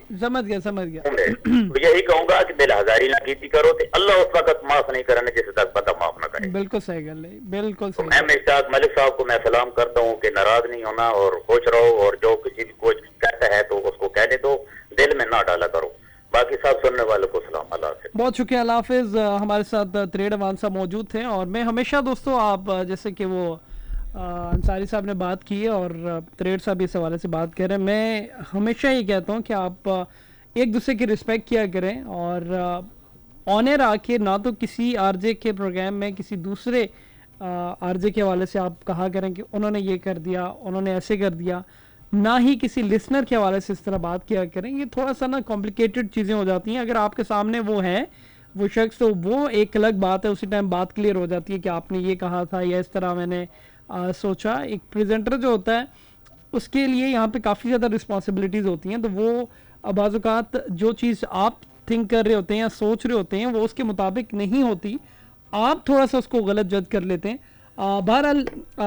समझ गया। तो यही कहूंगा कि दिल हजारी ना कीती करो तो अल्लाह उस वक्त माफ नहीं करने जिस तक पता माफ ना करे। बिल्कुल सही गल है, बिल्कुल तो सही। मैं इश्ताक मलिक साहब को मैं सलाम करता हूँ कि नाराज नहीं होना और खुश रहो, और जो किसी भी कोई कहता है तो उसको कहने दो, दिल में ना डाला करो। बाकी सब सुनने वालों को सलाम, अल्लाह हाफिज। बहुत शुक्रिया, अल्लाह हाफिज। हमारे साथ त्रेड अमान साहब मौजूद थे, और मैं हमेशा दोस्तों आप जैसे कि वो अंसारी साहब ने बात की है और त्रेड साहब इस हवाले से बात कर रहे हैं, मैं हमेशा ये कहता हूँ कि आप एक दूसरे की रिस्पेक्ट किया करें, और ऑनर आके ना तो किसी आरजे के प्रोग्राम में किसी दूसरे आरजे के हवाले से आप कहा करें कि उन्होंने ये कर दिया, उन्होंने ऐसे कर दिया, ना ही किसी लिसनर के हवाले से इस तरह बात किया करें। ये थोड़ा सा ना कॉम्प्लिकेटेड चीज़ें हो जाती हैं। अगर आपके सामने वो है वो शख्स, तो वो एक अलग बात है, उसी टाइम बात क्लियर हो जाती है कि आपने ये कहा था या इस तरह मैंने सोचा। एक प्रेजेंटर जो होता है उसके लिए यहाँ पे काफ़ी ज़्यादा रिस्पॉन्सिबिलिटीज़ होती हैं, तो वो बाज़ औक़ात जो चीज़ आप थिंक कर रहे होते हैं या सोच रहे होते हैं वो उसके मुताबिक नहीं होती, आप थोड़ा सा उसको गलत जज कर लेते हैं। बहरहाल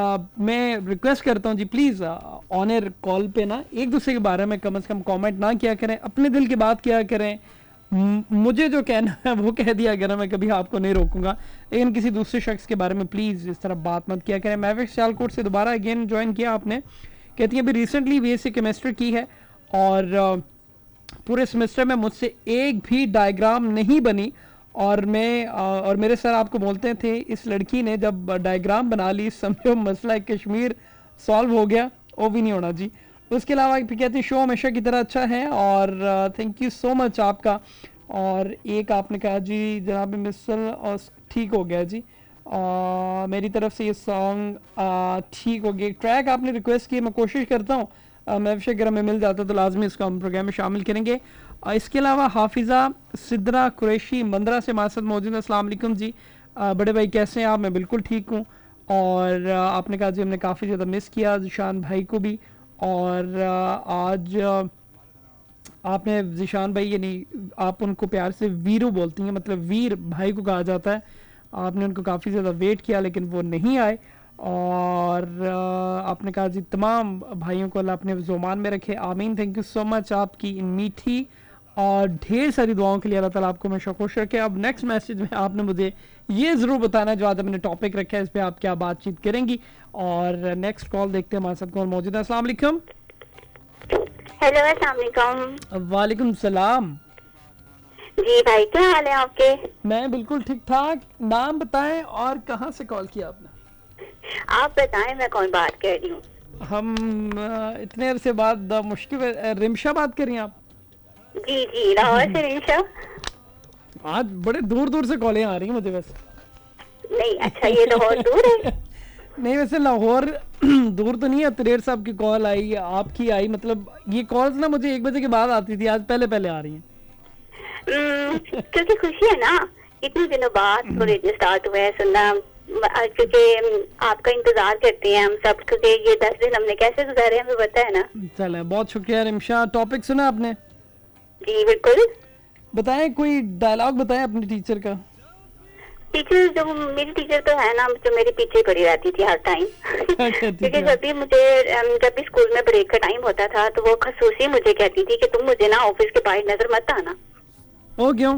मैं रिक्वेस्ट करता हूँ जी, प्लीज़ ऑनर कॉल पे ना एक दूसरे के बारे में कम से कम कमेंट ना किया करें, अपने दिल की बात किया करें। मुझे जो कहना है वो कह दिया करें, मैं कभी आपको नहीं रोकूंगा, लेकिन किसी दूसरे शख्स के बारे में प्लीज़ इस तरह बात मत किया करें। महफिज सियालकोट से दोबारा अगेन ज्वाइन किया आपने, कहती है अभी रिसेंटली बीएससी केमिस्ट्री की है और पूरे सेमेस्टर में मुझसे एक भी डायग्राम नहीं बनी, और मैं और मेरे सर आपको बोलते थे इस लड़की ने जब डायग्राम बना ली समझो मसला कश्मीर सॉल्व हो गया, वो भी नहीं होना जी। उसके अलावा कहती है शो हमेशा की तरह अच्छा है और थैंक यू सो मच आपका। और एक आपने कहा जी जनाब मिसल और ठीक हो गया जी, मेरी तरफ से ये सॉन्ग ठीक हो गया। ट्रैक आपने रिक्वेस्ट की, मैं कोशिश करता हूँ मैं अगर हमें मिल जाता तो लाजमी इसको हम प्रोग्राम में शामिल करेंगे। इसके अलावा हाफिज़ा सिद्रा कुरैशी मंदरा से हमारे साथ मौजूद है। अस्सलाम वालेकुम जी, बड़े भाई कैसे हैं आप? मैं बिल्कुल ठीक हूँ। और आपने कहा जी हमने काफ़ी ज़्यादा मिस किया जिशान भाई को भी, और आज आपने जिशान भाई यानी आप उनको प्यार से वीरू बोलती हैं, मतलब वीर भाई को कहा जाता है, आपने उनको काफ़ी ज़्यादा वेट किया लेकिन वो नहीं आए। और आपने कहा जी तमाम भाइयों को अल्लाह अपने ज़ुबान में रखे, आमीन। थैंक यू सो मच आपकी इन मीठी और ढेर सारी दुआओं के लिए, अल्लाह ताला आपको हमेशा खुश रखे। अब नेक्स्ट मैसेज में आपने मुझे ये ज़रूर बताना जो आज हमने टॉपिक रखा है इस पर आप क्या बातचीत करेंगी। और नेक्स्ट कॉल देखते हैं हमारे साथ कौन मौजूद है। अस्सलाम वालेकुम। हेलो अस्सलाम वालेकुम। वालेकुम सलाम जी भाई क्या हाल है आपके? मैं बिल्कुल ठीक ठाक। नाम बताएं और कहाँ से कॉल किया आपने? आप बताएं मैं कौन बात कर रही हूँ? हम इतने अरसे बाद मुश्किल रिमशा बात कर रही हैं आप? जी जी लाहौर से रिमशा। आज बड़े दूर दूर से कॉलें आ रही हैं मुझे वैसे। नहीं अच्छा ये लाहौर दूर है? नहीं वैसे लाहौर दूर तो नहीं है। तरेर साहब की कॉल आई, आपकी आई, मतलब ये कॉल्स ना मुझे 1 बजे के बाद आती थी, आज पहले पहले आ रही हैं। क्योंकि खुशी है ना इतने दिनों बाद तो रेडियो स्टार्ट हुआ है सुनना, क्योंकि आपका इंतजार करते हैं हम सब, क्योंकि ये 10 दिन हमने कैसे गुजारे हमें पता है ना। चले बहुत शुक्रिया रिमशा। टॉपिक सुना आपने? जी बिल्कुल। बताएं कोई डायलॉग बताएं अपने टीचर का। टीचर जो मेरी टीचर तो है ना जो मेरे पीछे पड़ी रहती थी हर टाइम क्योंकि जब भी स्कूल में ब्रेक का टाइम होता था तो वो खसूसी मुझे कहती थी कि तुम मुझे ना ऑफिस के बाहर नजर मत आना। वो क्यों?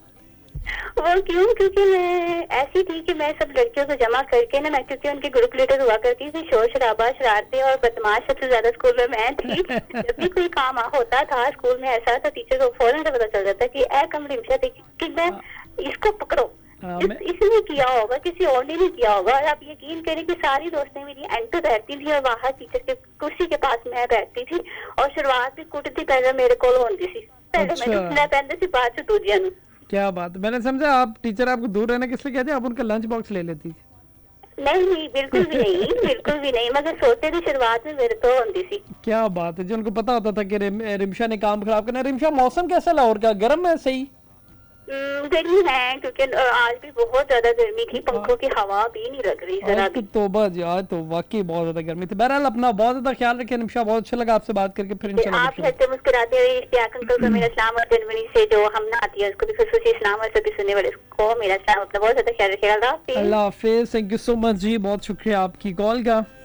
क्योंकि मैं ऐसी थी कि मैं सब लड़कियों को जमा करके ना, मैं क्योंकि उनकी ग्रुप लीडर हुआ करती थी, शोर शराबा शरारतें और बदमाश सबसे ज्यादा स्कूल में मैं थी। जब भी कोई काम होता था स्कूल में ऐसा तो टीचर को फौरन से पता चल जाता कि ए कमरिमशा कि मैं इसको पकड़ो, इसने किया होगा किसी और ने नहीं किया होगा। और आप यकीन करें कि सारी दोस्तें मेरी एंटर बैठती थी और बाहर टीचर के कुर्सी के पास मैं बैठती थी और शुरुआत भी कुटती पहले मेरे को होती थी, पहले मैं दूसरा पहनती थी बाद से दूजिया। क्या बात, मैंने समझा आप टीचर आपको दूर रहने किस लिए कहते हैं, आप उनका लंच बॉक्स ले लेती थी। नहीं बिल्कुल भी नहीं बिल्कुल भी नहीं, मगर सोते थे शुरुआत में मेरे को होती थी। क्या बात है, जो उनको पता होता था कि रिमशा ने काम खराब करना। रिमशा मौसम कैसा लाहौर का, गर्म है? सही गर्मी है क्योंकि आज भी बहुत ज्यादा गर्मी थी, पंखों की हवा भी नहीं लग रही जरा भी। तौबा जी, आज तो वाकई बहुत ज्यादा गर्मी थी। बहरहाल अपना बहुत ज्यादा ख्याल रखें निमिषा, बहुत अच्छा लगा आपसे बात करके। फिर इंशाल्लाह आप हंसते मुस्कुराते हुए इश्तियाक अंकल को मेरा सलाम और जनवरी से जो हम ना आती है उसको भी खुशूसी सलाम और सभी सुनने वाले को मेरा सलाम। अपना बहुत ज्यादा ख्याल रखिएगा। अल्लाह हाफिज। थैंक यू सो मच जी, बहुत शुक्रिया आपकी कॉल का।